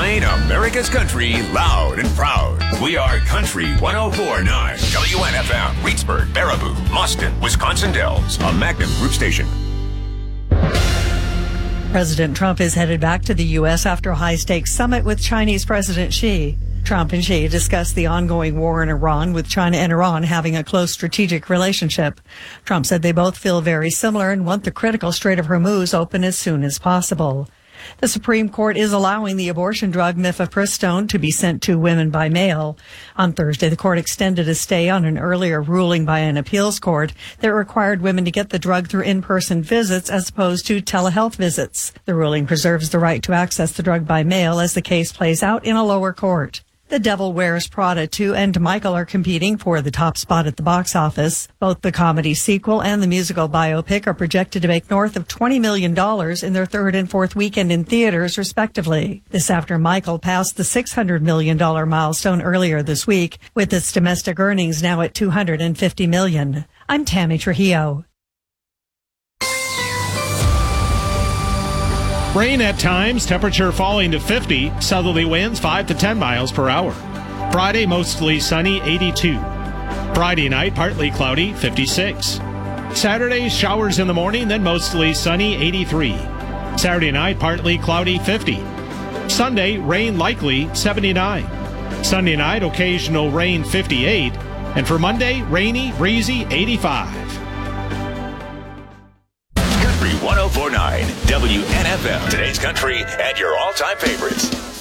Playing America's country loud and proud. We are Country 104.9 WNFM, Reedsburg, Baraboo, Boston, Wisconsin Dells, a Magnum Group station. President Trump is headed back to the U.S. after a high-stakes summit with Chinese President Xi. Trump and Xi discussed the ongoing war in Iran, with China and Iran having a close strategic relationship. Trump said they both feel very similar and want the critical Strait of Hormuz open as soon as possible. The Supreme Court is allowing the abortion drug mifepristone to be sent to women by mail. On Thursday, the court extended a stay on an earlier ruling by an appeals court that required women to get the drug through in-person visits as opposed to telehealth visits. The ruling preserves the right to access the drug by mail as the case plays out in a lower court. The Devil Wears Prada 2 and Michael are competing for the top spot at the box office. Both the comedy sequel and the musical biopic are projected to make north of $20 million in their third and fourth weekend in theaters, respectively. This after Michael passed the $600 million milestone earlier this week, with its domestic earnings now at $250 million. I'm Tammy Trujillo. Rain at times, temperature falling to 50, southerly winds 5 to 10 miles per hour. Friday, mostly sunny, 82. Friday night, partly cloudy, 56. Saturday, showers in the morning, then mostly sunny, 83. Saturday night, partly cloudy, 50. Sunday, rain likely, 79. Sunday night, occasional rain, 58. And for Monday, rainy, breezy, 85. 104.9 WNFM. Today's country and your all-time favorites.